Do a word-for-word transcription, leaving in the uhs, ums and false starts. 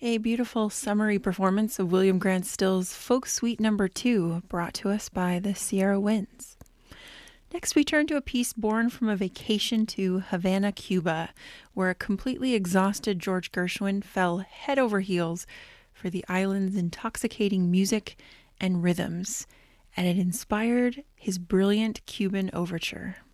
A beautiful summery performance of William Grant Still's Folk Suite Number Two, brought to us by the Sierra Winds. Next, we turn to a piece born from a vacation to Havana, Cuba, where a completely exhausted George Gershwin fell head over heels for the island's intoxicating music and rhythms, and it inspired his brilliant Cuban overture.